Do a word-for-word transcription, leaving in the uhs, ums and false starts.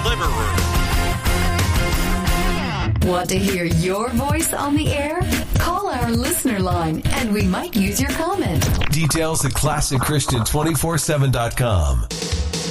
Deliver Room. Want to hear your voice on the air? Call our listener line and we might use your comment. Details at classic christian two forty-seven dot com.